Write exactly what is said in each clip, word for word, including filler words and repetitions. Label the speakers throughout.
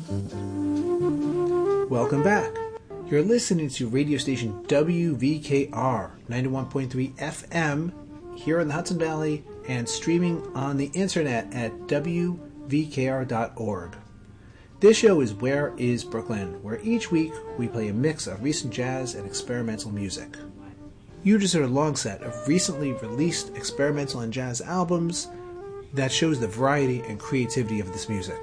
Speaker 1: Welcome back. You're listening to radio station W V K R ninety-one point three F M here in the Hudson Valley and streaming on the internet at W V K R dot org. This show is Where is Brooklyn, where each week we play a mix of recent jazz and experimental music. You just heard a long set of recently released experimental and jazz albums that shows the variety and creativity of this music.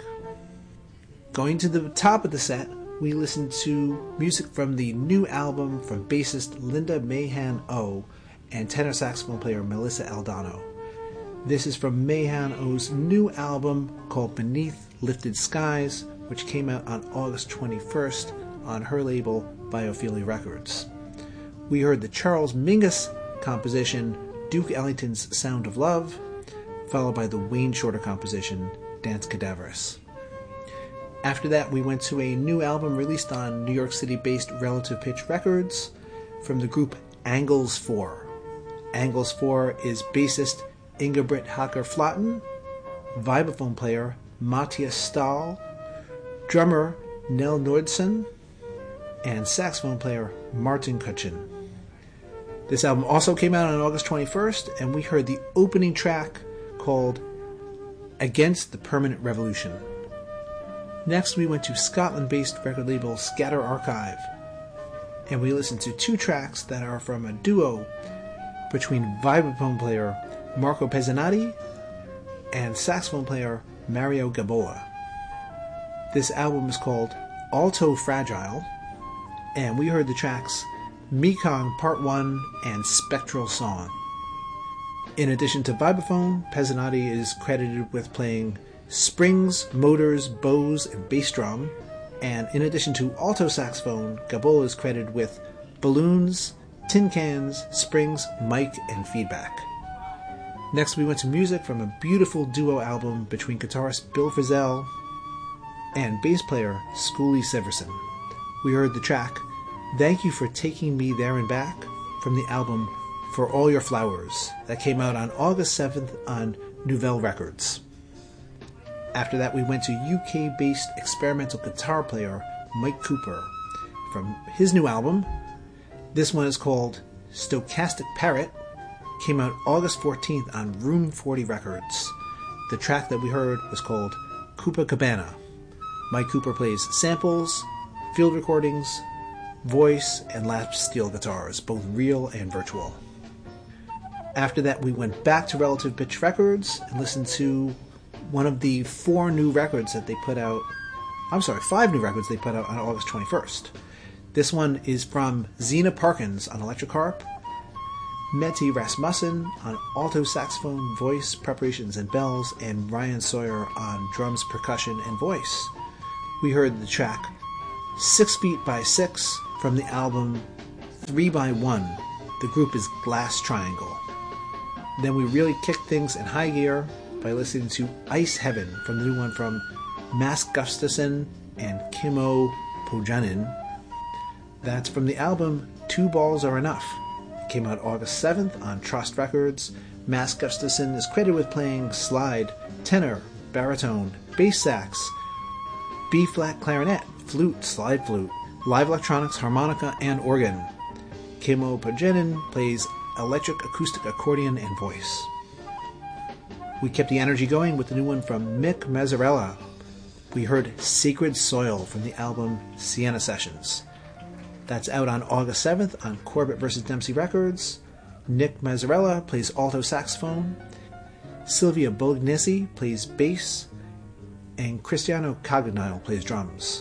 Speaker 1: Going to the top of the set, we listened to music from the new album from bassist Linda Mahan-O and tenor saxophone player Melissa Aldano. This is from Mahan-O's new album called Beneath Lifted Skies, which came out on August twenty-first on her label Biophilia Records. We heard the Charles Mingus composition Duke Ellington's Sound of Love, followed by the Wayne Shorter composition Dance Cadaverous. After that, we went to a new album released on New York City-based Relative Pitch Records from the group Angles four. Angles four is bassist Ingebrigt Hacker Flatten, vibraphone player Matthias Stahl, drummer Nell Nordson, and saxophone player Martin Kutchin. This album also came out on August twenty-first, and we heard the opening track called Against the Permanent Revolution. Next, we went to Scotland-based record label Scatter Archive, and we listened to two tracks that are from a duo between vibraphone player Marco Pezzanati and saxophone player Mario Gaboa. This album is called Alto Fragile, and we heard the tracks Mekong Part one and Spectral Song. In addition to vibraphone, Pezzanati is credited with playing springs, motors, bows, and bass drum, and in addition to alto saxophone, Gaboa is credited with balloons, tin cans, springs, mic, and feedback. Next, we went to music from a beautiful duo album between guitarist Bill Frisell and bass player Schooley Severson. We heard the track Thank You for Taking Me There and Back from the album For All Your Flowers that came out on August seventh on Nouvelle Records. After that, we went to U K-based experimental guitar player Mike Cooper from his new album. This one is called Stochastic Parrot, came out August fourteenth on Room forty Records. The track that we heard was called Copacabana. Mike Cooper plays samples, field recordings, voice, and lap steel guitars, both real and virtual. After that, we went back to Relative Pitch Records and listened to one of the four new records that they put out. I'm sorry, five new records they put out on August twenty-first. This one is from Zena Parkins on electric harp, Mette Rasmussen on alto saxophone, voice, preparations, and bells, and Ryan Sawyer on drums, percussion, and voice. We heard the track Six Feet by Six from the album Three by One. The group is Glass Triangle. Then we really kicked things in high gear by listening to Ice Heaven from the new one from Mads Gustafsson and Kimmo Pojanen. That's from the album Two Balls Are Enough. It came out August seventh on Trust Records. Mads Gustafsson is credited with playing slide, tenor, baritone, bass sax, B-flat clarinet, flute, slide flute, live electronics, harmonica, and organ. Kimmo Pojanen plays electric acoustic accordion and voice. We kept the energy going with the new one from Mick Mazzarella. We heard Sacred Soil from the album Sienna Sessions. That's out on August seventh on Corbett versus. Dempsey Records. Nick Mazzarella plays alto saxophone. Sylvia Bolognesi plays bass. And Cristiano Cognile plays drums.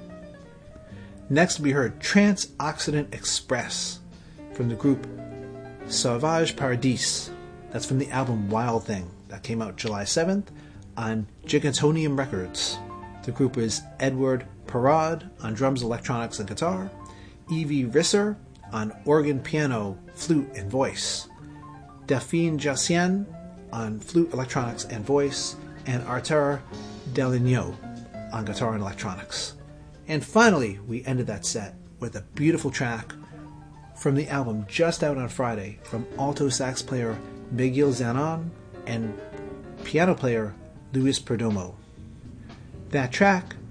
Speaker 1: Next, we heard Transoccident Express from the group Sauvage Paradis. That's from the album Wild Thing that came out July seventh on Gigantonium Records. The group is Edward Parad on drums, electronics, and guitar, Evie Risser on organ, piano, flute, and voice, Delphine Jassian on flute, electronics, and voice, and Artur Deligno on guitar and electronics. And finally, we ended that set with a beautiful track from the album just out on Friday from alto sax player Miguel Zanon and piano player Luis Perdomo. That track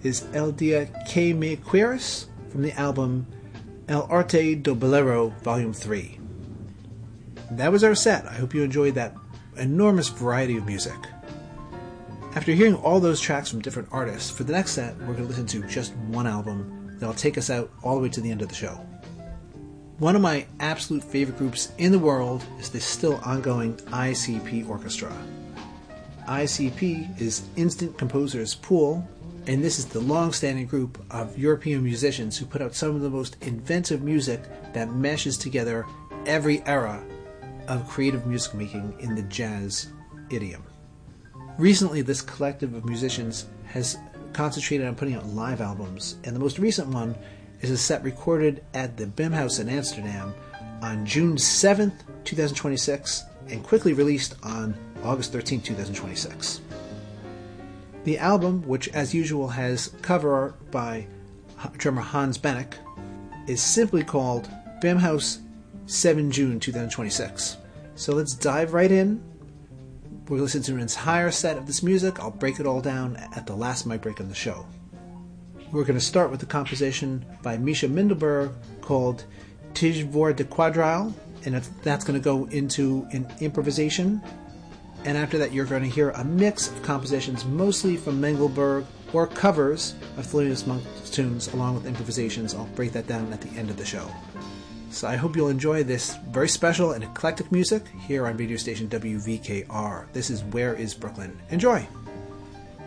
Speaker 1: is El Dia Que Me Quieres from the album El Arte do Bolero Volume three. That was our set. I hope you enjoyed that enormous variety of music. After hearing all those tracks from different artists, for the next set we're going to listen to just one album that'll take us out all the way to the end of the show. One of my absolute favorite groups in the world is the still ongoing I C P Orchestra. I C P is Instant Composers Pool, and this is the long-standing group of European musicians who put out some of the most inventive music that meshes together every era of creative music making in the jazz idiom. Recently, this collective of musicians has concentrated on putting out live albums, and the most recent one is a set recorded at the Bimhuis in Amsterdam on June seventh, twenty twenty-six, and quickly released on August thirteenth, twenty twenty-six. The album, which as usual has cover art by drummer Hans Benek, is simply called Bimhuis seven June twenty twenty-six. So let's dive right in. We'll listen to an entire set of this music. I'll break it all down at the last mic break in the show. We're going to start with a composition by Misha Mindelberg called Tij voor de Quadrille, and that's going to go into an improvisation. And after that, you're going to hear a mix of compositions, mostly from Mengelberg, or covers of Thelonious Monk's tunes, along with improvisations. I'll break that down at the end of the show. So I hope you'll enjoy this very special and eclectic music here on radio station W V K R. This is Where is Brooklyn? Enjoy!